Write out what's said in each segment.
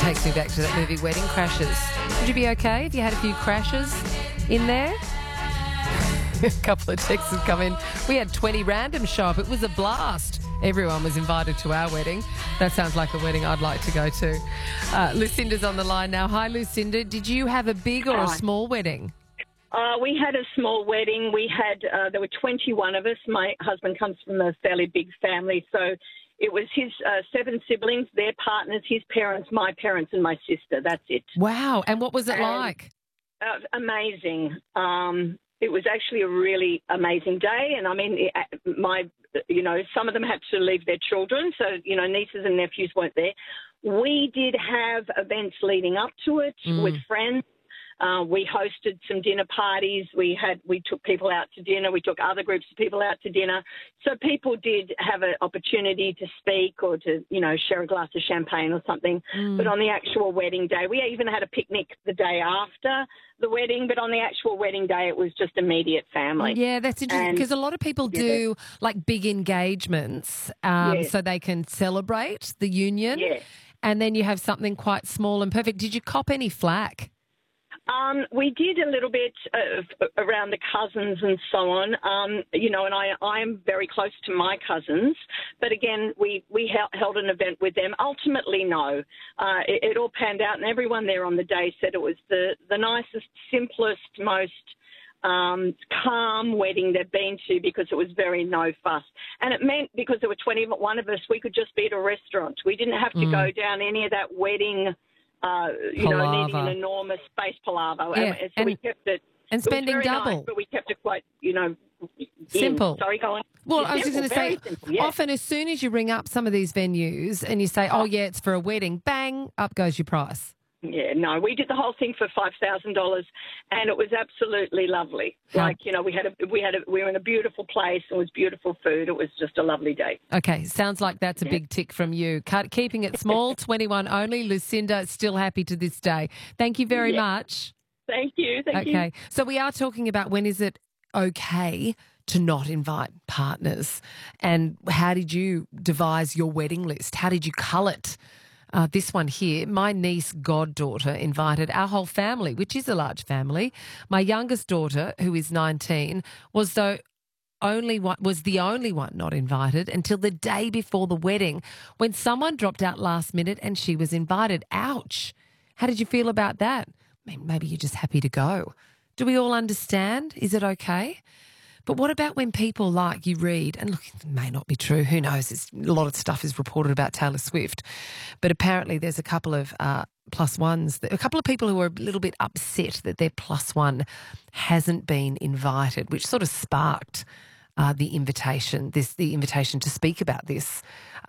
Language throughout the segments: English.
takes me back to that movie Wedding Crashers. Would you be okay if you had a few crashes in there? A couple of texts have come in. We had 20 random show up. It was a blast. Everyone was invited to our wedding. That sounds like a wedding I'd like to go to. Lucinda's on the line now. Hi, Lucinda. Did you have a big or a small wedding? We had a small wedding. We had there were 21 of us. My husband comes from a fairly big family, so it was his 7 siblings, their partners, his parents, my parents, and my sister. That's it. Wow. And what was it like? Amazing. It was actually a really amazing day, and I mean, some of them had to leave their children, so nieces and nephews weren't there. We did have events leading up to it with friends. We hosted some dinner parties. We took people out to dinner. We took other groups of people out to dinner. So people did have an opportunity to speak or to, share a glass of champagne or something. But on the actual wedding day, we even had a picnic the day after the wedding. But on the actual wedding day, it was just immediate family. Yeah, that's interesting because a lot of people do like big engagements so they can celebrate the union. Yeah. And then you have something quite small and perfect. Did you cop any flack? We did a little bit around the cousins and so on, and I'm very close to my cousins. But again, we held an event with them. Ultimately, no. It all panned out, and everyone there on the day said it was the nicest, simplest, most calm wedding they've been to because it was very no fuss. And it meant because there were 21 of us, we could just be at a restaurant. We didn't have to go down any of that wedding needing an enormous space palaver. Yeah. So we kept it. And spending double. Nice, but we kept it quite, simple. Sorry, go on. Well, Yeah, I was just going to say, simple, yeah. Often as soon as you ring up some of these venues and you say, it's for a wedding, bang, up goes your price. Yeah, no, we did the whole thing for $5,000, and it was absolutely lovely. Huh. We were in a beautiful place. It was beautiful food. It was just a lovely day. Okay, sounds like that's a big tick from you. Keeping it small, 21 only. Lucinda, still happy to this day. Thank you very much. Thank you. Thank you. Okay, so we are talking about when is it okay to not invite partners, and how did you devise your wedding list? How did you cull it? This one here, my niece goddaughter invited our whole family, which is a large family. My youngest daughter, who is 19, was the only one not invited until the day before the wedding when someone dropped out last minute and she was invited. Ouch. How did you feel about that? I mean, maybe you're just happy to go. Do we all understand? Is it okay? But what about when people like you read, and look, it may not be true, who knows, a lot of stuff is reported about Taylor Swift, but apparently there's a couple of plus ones, a couple of people who are a little bit upset that their plus one hasn't been invited, which sort of sparked the invitation to speak about this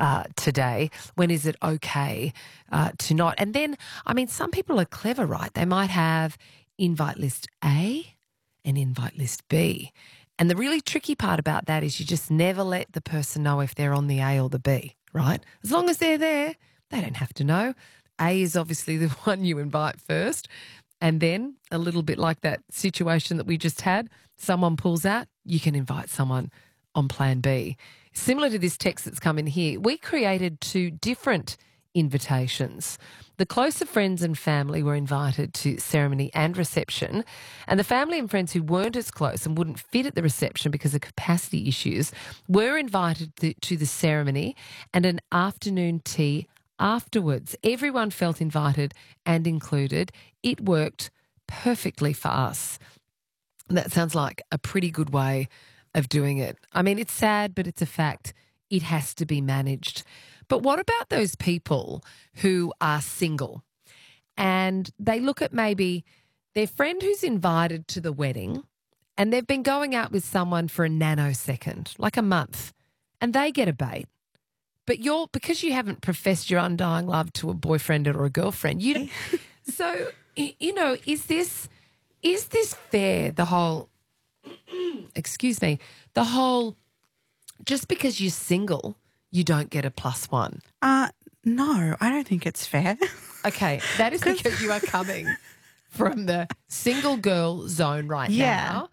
today. When is it okay to not? And then, I mean, some people are clever, right? They might have invite list A and invite list B. And the really tricky part about that is you just never let the person know if they're on the A or the B, right? As long as they're there, they don't have to know. A is obviously the one you invite first. And then a little bit like that situation that we just had, someone pulls out, you can invite someone on plan B. Similar to this text that's come in here, we created 2 different invitations. The closer friends and family were invited to ceremony and reception, and the family and friends who weren't as close and wouldn't fit at the reception because of capacity issues were invited to the ceremony and an afternoon tea afterwards. Everyone felt invited and included. It worked perfectly for us. That sounds like a pretty good way of doing it. I mean, it's sad, but it's a fact. It has to be managed. But what about those people who are single and they look at maybe their friend who's invited to the wedding and they've been going out with someone for a nanosecond, like a month, and they get a bait. But because you haven't professed your undying love to a boyfriend or a girlfriend, so, is this fair, the whole, just because you're single, you don't get a plus one? No, I don't think it's fair. Okay, that is because you are coming from the single girl zone right now.